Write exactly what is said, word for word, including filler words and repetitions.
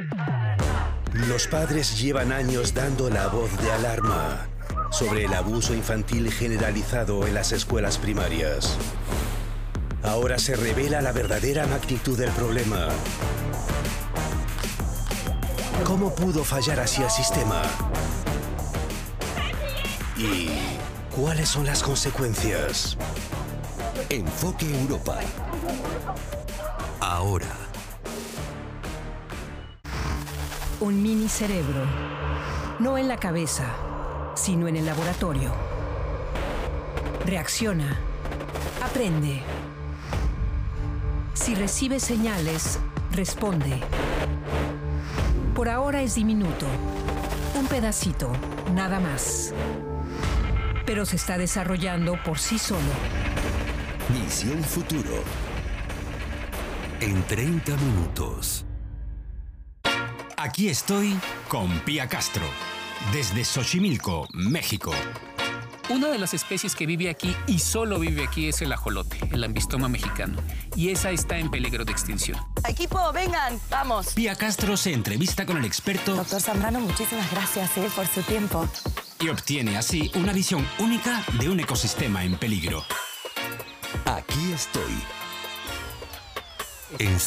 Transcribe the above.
Los padres llevan años dando la voz de alarma sobre el abuso infantil generalizado en las escuelas primarias. Ahora se revela la verdadera magnitud del problema. ¿Cómo pudo fallar así el sistema? ¿Y cuáles son las consecuencias? Enfoque Europa. Ahora. Un mini cerebro. No en la cabeza, sino en el laboratorio. Reacciona. Aprende. Si recibe señales, responde. Por ahora es diminuto. Un pedacito, nada más. Pero se está desarrollando por sí solo. Misión Futuro. En treinta minutos. Aquí estoy con Pía Castro, desde Xochimilco, México. Una de las especies que vive aquí y solo vive aquí es el ajolote, el ambistoma mexicano. Y esa está en peligro de extinción. Equipo, vengan, vamos. Pía Castro se entrevista con el experto... Doctor Zambrano, muchísimas gracias eh, por su tiempo. Y obtiene así una visión única de un ecosistema en peligro. Aquí estoy. En